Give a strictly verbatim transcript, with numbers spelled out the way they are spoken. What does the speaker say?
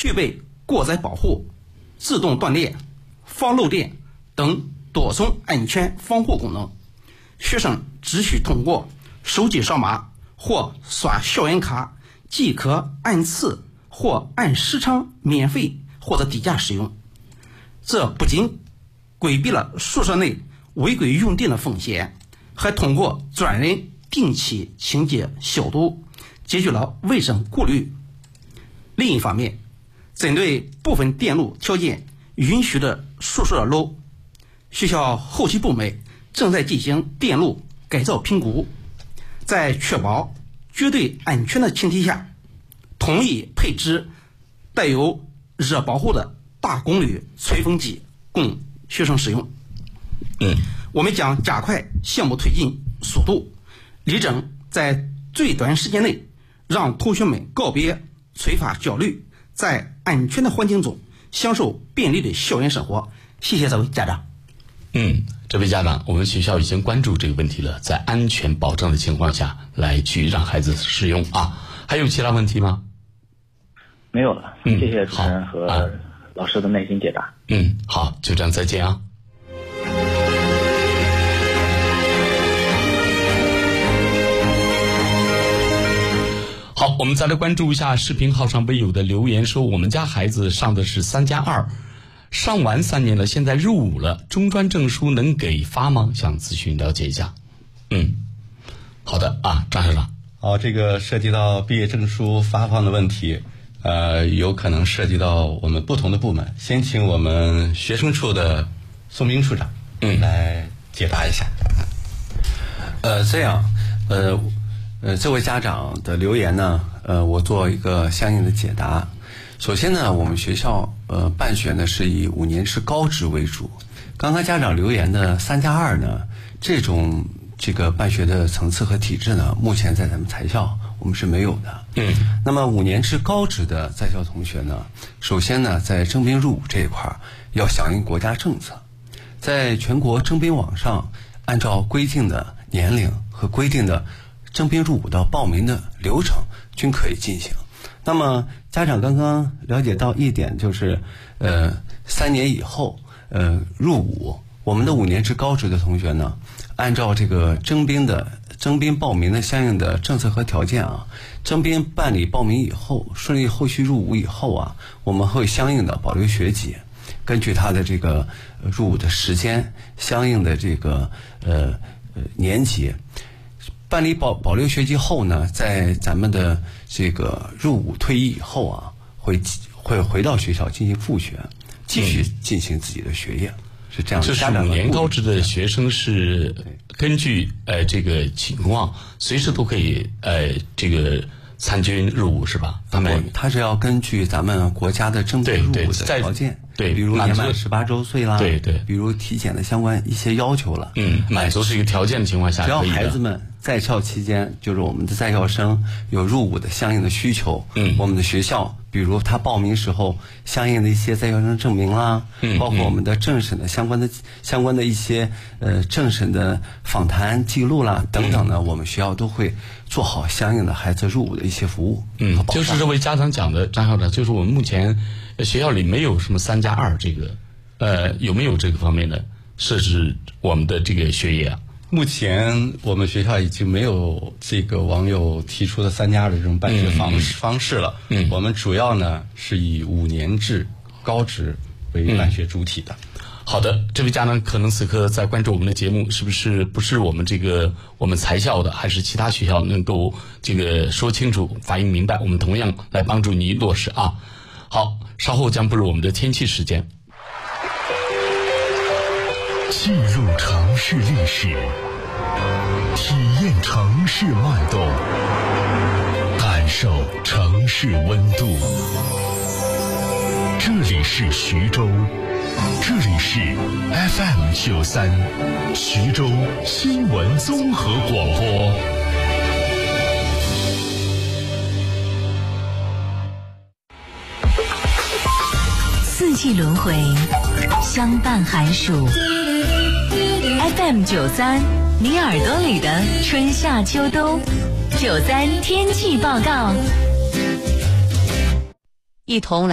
具备过载保护、自动断裂、防漏电等多重安全防护功能。学生只需通过手机扫码或刷校园卡即可按次或按时长免费或者低价使用。这不仅规避了宿舍内违规用电的风险，还通过专人定期清洁消毒，解决了卫生顾虑。另一方面，针对部分电路条件允许的宿舍楼，学校后期部门正在进行电路改造评估，在确保绝对安全的前提下，统一配置带有热保护的大功率吹风机供学生使用。 嗯， 我们将加快项目推进速度，力争在最短时间内让同学们告别催发焦虑，在安全的环境中享受便利的校园生活。谢谢这位家长。 嗯，这位家长，我们学校已经关注这个问题了，在安全保障的情况下来去让孩子使用啊。还有其他问题吗？ 没有了， 嗯， 谢谢主持人和老师的耐心解答。 嗯，好，就这样，再见啊。好，我们再来关注一下视频号上微友的留言，说我们家孩子上的是三加二，上完三年了，现在入伍了，中专证书能给发吗？想咨询了解一下。嗯，好的啊，张校长。 好，这个涉及到毕业证书发放的问题，呃，有可能涉及到我们不同的部门。先请我们学生处的宋兵处长， 嗯， 来解答一下。 呃，这样，呃。呃，这位家长的留言呢，呃，我做一个相应的解答。首先呢，我们学校呃办学呢是以五年制高职为主。刚刚家长留言的三加二呢，这种这个办学的层次和体制呢，目前在咱们财校我们是没有的。 嗯。 那么五年制高职的在校同学呢，首先呢，在征兵入伍这一块要响应国家政策，在全国征兵网上按照规定的年龄和规定的征兵入伍的报名的流程均可以进行。那么家长刚刚了解到一点，就是呃三年以后呃入伍，我们的五年制高职的同学呢，按照这个征兵的征兵报名的相应的政策和条件啊，征兵办理报名以后，顺利后续入伍以后啊，我们会相应的保留学籍，根据他的这个入伍的时间，相应的这个呃呃年级。办理保保留学籍后呢，在咱们的这个入伍退役以后啊，会会回到学校进行复学，继续进行自己的学业，嗯、是这样的。 这是五年高职的学生是根据呃这个情况，随时都可以呃这个参军入伍是吧？他们他是要根据咱们国家的征兵入伍的条件， 对， 比如年满十八周岁啦， 对对， 比如体检的相关一些要求了， 嗯，满足这个条件的情况下， 只要孩子们在校期间，就是我们的在校生有入伍的相应的需求， 嗯， 我们的学校，比如他报名时候相应的一些在校生证明啦， 嗯， 包括我们的政审的相关的相关的一些呃政审的访谈记录啦等等呢，嗯、我们学校都会做好相应的孩子入伍的一些服务。 嗯，就是这位家长讲的，张校长，就是我们目前学校里没有什么三加二这个，呃，有没有这个方面的设置我们的这个学业啊？ 目前我们学校已经没有这个网友提出的三加二的这种办学方式、嗯、方式了。 嗯， 我们主要呢是以五年制高职为办学主体的。 嗯、好的，这位家长可能此刻在关注我们的节目，是不是不是我们这个我们财校的，还是其他学校，能够这个说清楚、反映明白，我们同样来帮助你落实啊。好，稍后将步入我们的天气时间。 记录城市历史，体验城市脉动，感受城市温度。这里是徐州，这里是 F M 九三，徐州新闻综合广播。 四季轮回，相伴寒暑。F M 九三，你耳朵里的春夏秋冬。九三天气报告，一同来。